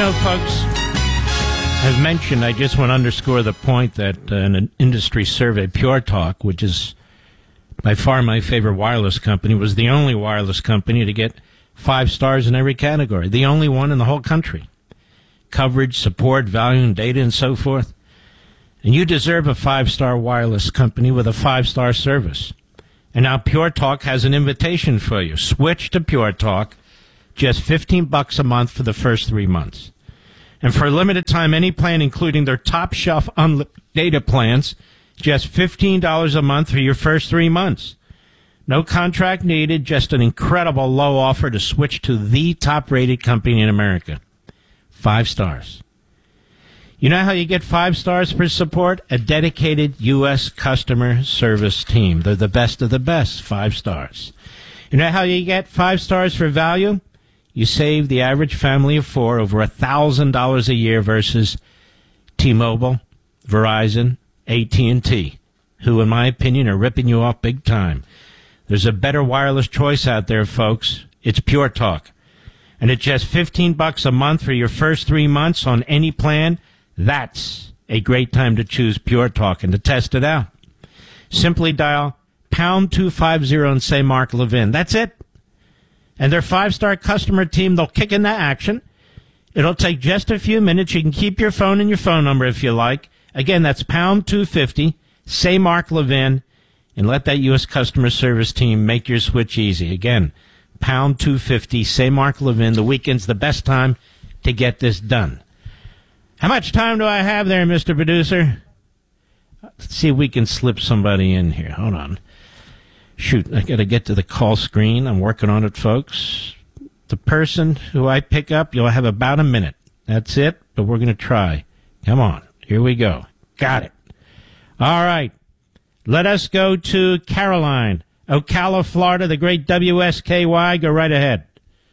Folks, as mentioned, I just want to underscore the point that an industry survey, Pure Talk, which is by far my favorite wireless company, was the only wireless company to get 5 stars in every category. The only one in the whole country. Coverage, support, value, and data, and so forth. And you deserve a 5-star wireless company with a 5-star service. And now Pure Talk has an invitation for you. Switch to Pure Talk. Just $15 a month for the first 3 months. And for a limited time, any plan, including their top shelf unlimited data plans, just $15 a month for your first 3 months. No contract needed, just an incredible low offer to switch to the top-rated company in America. 5 stars. You know how you get 5 stars for support? A dedicated U.S. customer service team. They're the best of the best. 5 stars. You know how you get 5 stars for value? You save the average family of 4 over $1,000 a year versus T-Mobile, Verizon, AT&T, who, in my opinion, are ripping you off big time. There's a better wireless choice out there, folks. It's Pure Talk. And at just $15 a month for your first 3 months on any plan, that's a great time to choose Pure Talk and to test it out. Simply dial pound 250 and say Mark Levin. That's it. And their 5-star customer team, they'll kick into action. It'll take just a few minutes. You can keep your phone and your phone number if you like. Again, that's pound 250, say Mark Levin, and let that U.S. customer service team make your switch easy. Again, pound 250, say Mark Levin. The weekend's the best time to get this done. How much time do I have there, Mr. Producer? Let's see if we can slip somebody in here. Hold on. Shoot, I got to get to the call screen. I'm working on it, folks. The person who I pick up, you'll have about a minute. That's it, but we're going to try. Come on. Here we go. Got it. All right. Let us go to Caroline, Ocala, Florida, the great WSKY. Go right ahead.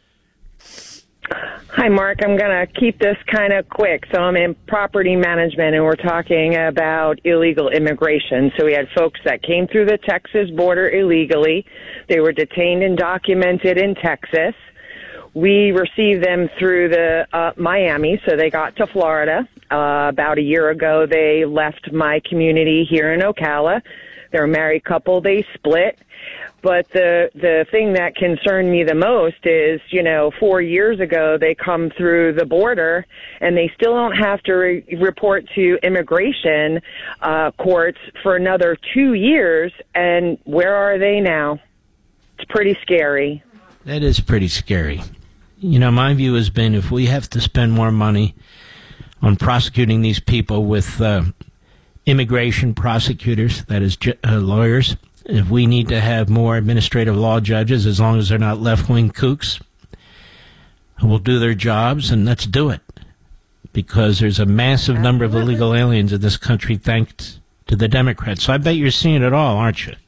Hi, Mark. I'm going to keep this kind of quick. So I'm in property management, and we're talking about illegal immigration. So we had folks that came through the Texas border illegally. They were detained and documented in Texas. We received them through the Miami, so they got to Florida. About a year ago, they left my community here in Ocala. They're a married couple. They split. But the thing that concerned me the most is, 4 years ago, they come through the border, and they still don't have to report to immigration courts for another 2 years. And where are they now? It's pretty scary. That is pretty scary. My view has been if we have to spend more money on prosecuting these people with immigration prosecutors, that is lawyers, if we need to have more administrative law judges, as long as they're not left-wing kooks who will do their jobs, and let's do it. Because there's a massive number of illegal aliens in this country thanks to the Democrats. So I bet you're seeing it all, aren't you?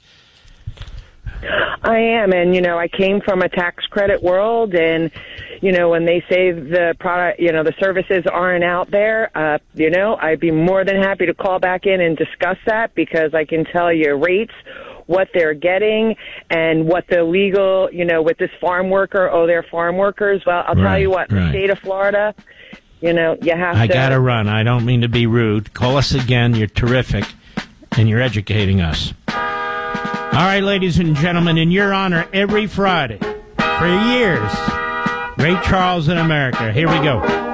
I am, and I came from a tax credit world, and when they say the product, the services aren't out there, I'd be more than happy to call back in and discuss that, because I can tell you rates, what they're getting, and what the legal, with this farm worker, they're farm workers. Well, I'll tell you what, the state of Florida, you have to. I got to run. I don't mean to be rude. Call us again. You're terrific, and you're educating us. All right, ladies and gentlemen, in your honor, every Friday for years, Ray Charles in America. Here we go.